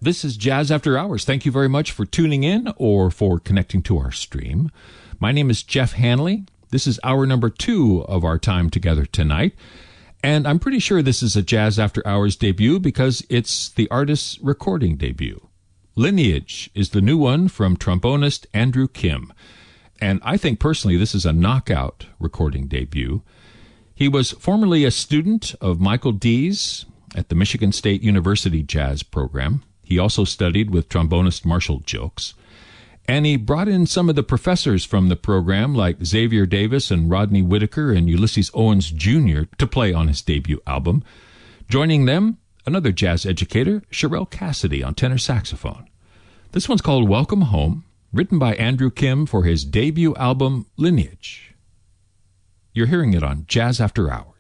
This is Jazz After Hours. Thank you very much for tuning in or for connecting to our stream. My name is Jeff Hanley. This is hour number 2 of our time together tonight. And I'm pretty sure this is a Jazz After Hours debut because it's the artist's recording debut. Lineage is the new one from trombonist Andrew Kim. And I think personally this is a knockout recording debut. He was formerly a student of Michael Dees at the Michigan State University Jazz Program. He also studied with trombonist Marshall Jilks. And he brought in some of the professors from the program, like Xavier Davis and Rodney Whitaker and Ulysses Owens Jr., to play on his debut album. Joining them, another jazz educator, Sherelle Cassidy, on tenor saxophone. This one's called Welcome Home, written by Andrew Kim for his debut album, Lineage. You're hearing it on Jazz After Hours.